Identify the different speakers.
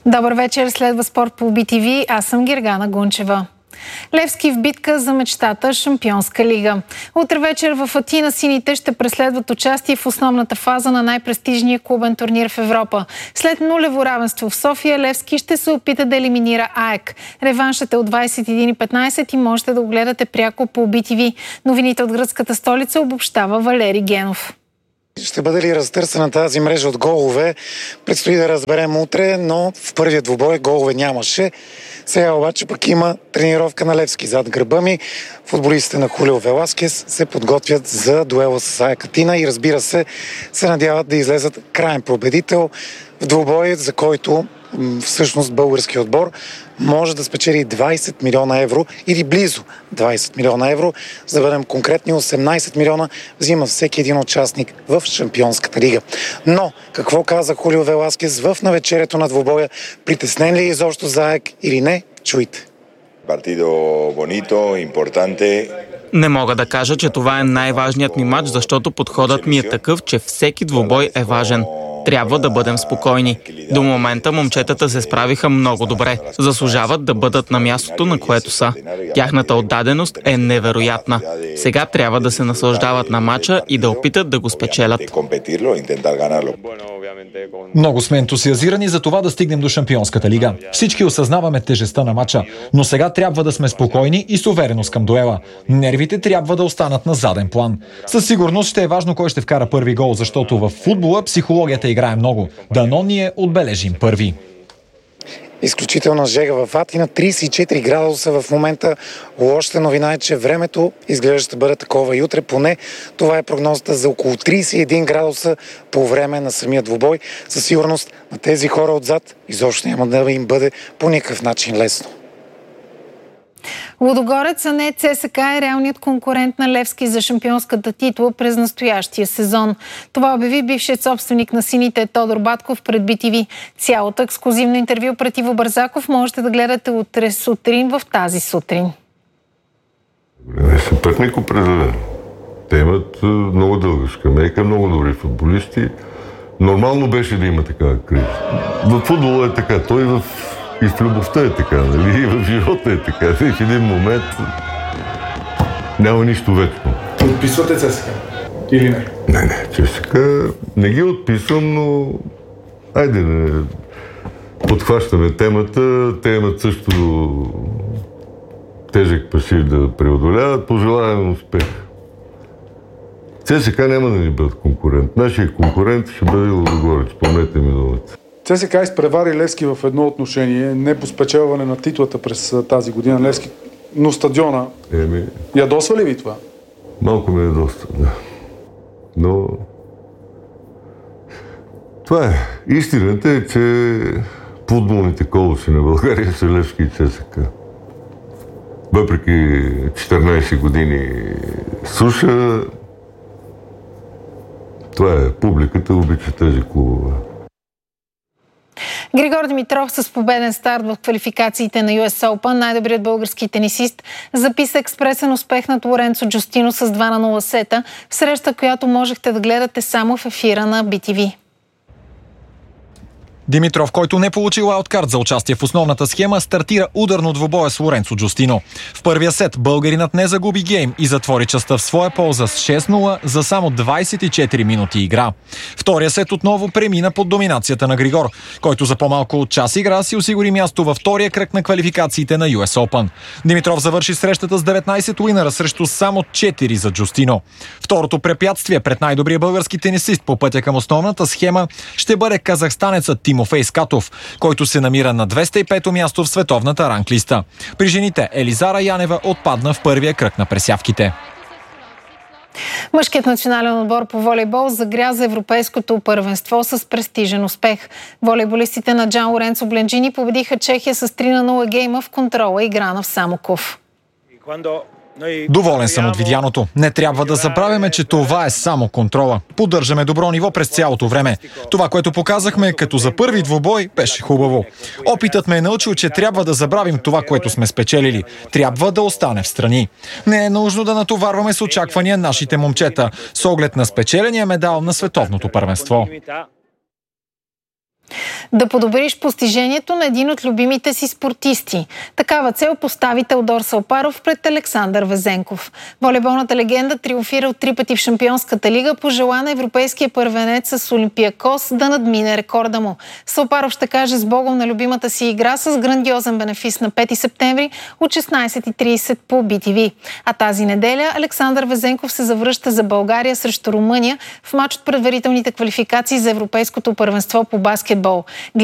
Speaker 1: Добър вечер, следва спорт по BTV. Аз съм Гергана Гунчева. Левски в битка за мечтата Шампионска лига. Утре вечер в Атина сините ще преследват участие в основната фаза на най-престижния клубен турнир в Европа. След нулево равенство в София, Левски ще се опита да елиминира АЕК. Реваншът е от 21:15 и можете да го гледате пряко по BTV. Новините от гръцката столица обобщава Валери Генов.
Speaker 2: Ще бъде ли разтърсена тази мрежа от голове? Предстои да разберем утре, но в първия двубой голове нямаше. Сега обаче пък има тренировка на Левски зад гърба ми. Футболистите на Хулио Веласкес се подготвят за дуела с АЕК Атина и разбира се надяват да излезат краен победител в двубой, за който всъщност български отбор може да спечели 20 милиона евро или близо 20 милиона евро. За да бъдем конкретни, 18 милиона взима всеки един участник в Шампионската лига. Но какво каза Хулио Веласкес в навечерието на двубоя? Притеснен ли е изобщо за АЕК или не? Чуйте.
Speaker 3: Партидо бонито, импортанте.
Speaker 4: Не мога да кажа, че това е най-важният ми матч, защото подходът ми е такъв, че всеки двубой е важен. Трябва да бъдем спокойни. До момента момчетата се справиха много добре. Заслужават да бъдат на мястото, на което са. Тяхната отдаденост е невероятна. Сега трябва да се наслаждават на матча и да опитат да го спечелят.
Speaker 5: Много сме ентусиазирани за това да стигнем до Шампионската лига. Всички осъзнаваме тежестта на матча, но сега трябва да сме спокойни и с увереност към дуела. Нервите трябва да останат на заден план. Със сигурност ще е важно кой ще вкара първи гол, защото в футбола психологията играе много. Дано ние отбележим първи.
Speaker 2: Изключителна жега в Атина, 34 градуса в момента. Лошата новина е, че времето изглежда ще бъде такова и утре. Поне това е прогнозата за около 31 градуса по време на самия двубой. Със сигурност на тези хора отзад изобщо няма да им бъде по никакъв начин лесно.
Speaker 1: Лудогорец, а не ЦСКА, е реалният конкурент на Левски за шампионската титла през настоящия сезон. Това обяви бившият собственик на сините Тодор Батков пред BTV. Цялото ексклузивно интервю пред Иво Бързаков можете да гледате утре сутрин в тази сутрин.
Speaker 6: Съперник определен. Те имат много дълга скамейка, много добри футболисти. Нормално беше да има такава криза. В футбола е така, той и в любовта е така, нали? И в живота е така. В един момент няма нищо вечно.
Speaker 7: Отписвате ЦСКА? Или не?
Speaker 6: Не, ЦСКА не ги отписвам, но айде не подхващаме темата. Те имат също тежък пасив да преодоляват. Пожелавам успех. ЦСКА няма да ни бъдат конкурент. Нашия конкурент ще бъде Лудогорец. Помнете ми думата.
Speaker 7: ЦСКА изпревари Левски в едно отношение, не по спечелване на титлата през тази година Левски, но стадиона. Ядосва ли ви това?
Speaker 6: Малко ме ядосва, да. Но това е. Истината е, че футболните колоси на България са Левски и ЦСКА. Въпреки 14 години суша, това е. Публиката обича тези клубове.
Speaker 1: Григор Димитров с победен старт в квалификациите на US Open, най-добрият български тенисист, записа експресен успех над Лоренцо Джустино с 2-0 сета, в среща, която можехте да гледате само в ефира на BTV.
Speaker 5: Димитров, който не получил ауткарт за участие в основната схема, стартира ударно двубоя с Лоренцо Джустино. В първия сет българинът не загуби гейм и затвори частта в своя полза с 6-0 за само 24 минути игра. Втория сет отново премина под доминацията на Григор, който за по-малко от час игра си осигури място във втория кръг на квалификациите на US Open. Димитров завърши срещата с 19 уинъра срещу само 4 за Джустино. Второто препятствие пред най-добрия български тенисист по пътя към основната схема ще бъде казахстанецът Тимофей Скатов, който се намира на 205-то място в световната ранглиста. При жените Елизара Янева отпадна в първия кръг на пресявките.
Speaker 1: Мъжкият национален отбор по волейбол загря за европейското първенство с престижен успех. Волейболистите на Джан Лоренцо Бленджини победиха Чехия с 3-0 гейма в контрола, играна в Самоков.
Speaker 5: Доволен съм от видяното. Не трябва да забравяме, че това е само контрола. Поддържаме добро ниво през цялото време. Това, което показахме като за първи двубой, беше хубаво. Опитът ме е научил, че трябва да забравим това, което сме спечелили. Трябва да остане в страни. Не е нужно да натоварваме с очаквания нашите момчета, с оглед на спечеления медал на световното първенство.
Speaker 1: Да подобриш постижението на един от любимите си спортисти. Такава цел постави Теодор Салпаров пред Александър Везенков. Волейболната легенда триумфира 3 пъти в Шампионската лига, пожела на европейския първенец с Олимпиакос да надмине рекорда му. Салпаров ще каже с богом на любимата си игра с грандиозен бенефис на 5 септември от 16:30 по BTV. А тази неделя Александър Везенков се завръща за България срещу Румъния в мач от предварителните квалификации за Европейското първенство по баскетбол.